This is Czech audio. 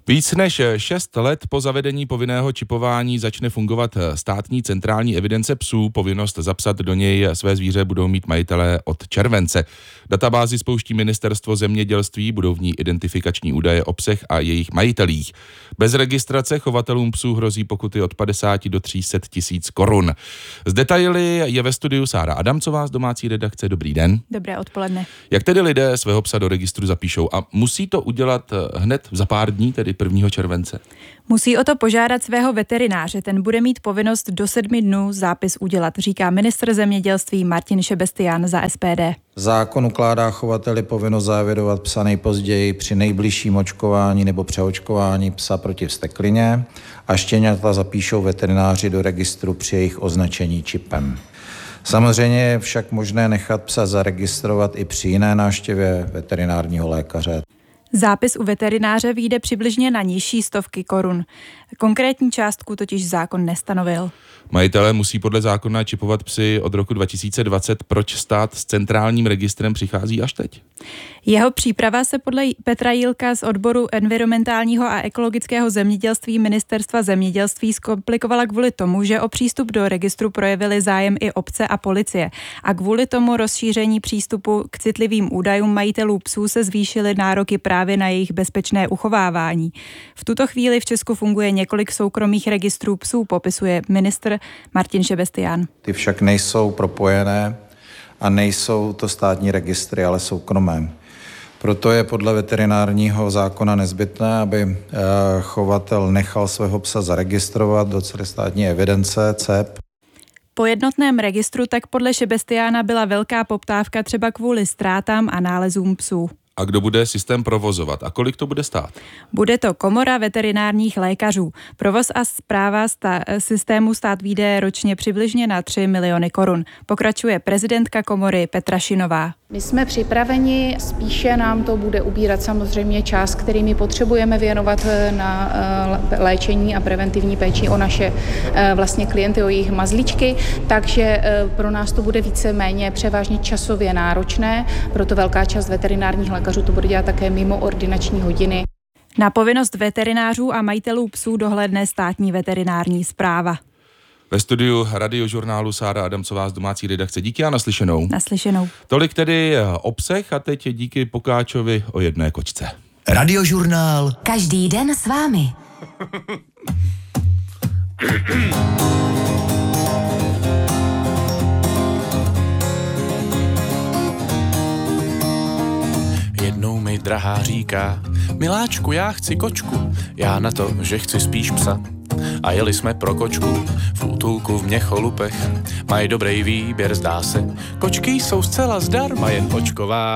Víc než 6 let po zavedení povinného čipování začne fungovat státní centrální evidence psů. Povinnost zapsat do něj své zvíře budou mít majitelé od července. Databázi spouští ministerstvo zemědělství, budou v ní identifikační údaje o psech a jejich majitelích. Bez registrace chovatelům psů hrozí pokuty od 50 do 300 tisíc korun. Z detaily je ve studiu Sára Adamcová z domácí redakce. Dobrý den. Dobré odpoledne. Jak tedy lidé svého psa do registru zapíšou a musí to udělat hned za pár dní, tedy 1. července? Musí o to požádat svého veterináře, ten bude mít povinnost do 7 dnů zápis udělat, říká ministr zemědělství Martin Šebestián za SPD. Zákon ukládá chovateli povinnost zaevidovat psa nejpozději při nejbližším očkování nebo přeočkování psa proti vzteklině a štěňata zapíšou veterináři do registru při jejich označení čipem. Samozřejmě je však možné nechat psa zaregistrovat i při jiné návštěvě veterinárního lékaře. Zápis u veterináře vyjde přibližně na nižší stovky korun. Konkrétní částku totiž zákon nestanovil. Majitelé musí podle zákona čipovat psy od roku 2020. Proč stát s centrálním registrem přichází až teď? Jeho příprava se podle Petra Jílka z odboru environmentálního a ekologického zemědělství Ministerstva zemědělství zkomplikovala kvůli tomu, že o přístup do registru projevili zájem i obce a policie. A kvůli tomu rozšíření přístupu k citlivým údajům majitelů psů se zvýšily nároky právě na jejich bezpečné uchovávání. V tuto chvíli v Česku funguje několik soukromých registrů psů, popisuje ministr Martin Šebestián. Ty však nejsou propojené a nejsou to státní registry, ale soukromé. Proto je podle veterinárního zákona nezbytné, aby chovatel nechal svého psa zaregistrovat do celostátní evidence CEP. Po jednotném registru tak podle Šebestiána byla velká poptávka třeba kvůli ztrátám a nálezům psů. A kdo bude systém provozovat a kolik to bude stát? Bude to Komora veterinárních lékařů. Provoz a správa systému stát vyjde ročně přibližně na 3 miliony korun. Pokračuje prezidentka komory Petra Šinová. My jsme připraveni, spíše nám to bude ubírat samozřejmě čas, který my potřebujeme věnovat na léčení a preventivní péči o naše vlastně klienty, o jejich mazlíčky, takže pro nás to bude víceméně převážně časově náročné, proto velká část veterinárních lékařů to bude dělat také mimo ordinační hodiny. Na povinnost veterinářů a majitelů psů dohlédne státní veterinární správa. Ve studiu Radiožurnálu Sára Adamcová z domácí redakce. Díky a naslyšenou. Naslyšenou. Tolik tedy o psech a teď díky Pokáčovi o jedné kočce. Radiožurnál. Každý den s vámi. Jednou mi drahá říká: miláčku, já chci kočku. Já na to, že chci spíš psa. A jeli jsme pro kočku v útulku v Měcholupech. Mají dobrý výběr, zdá se. Kočky jsou zcela zdarma, jen očková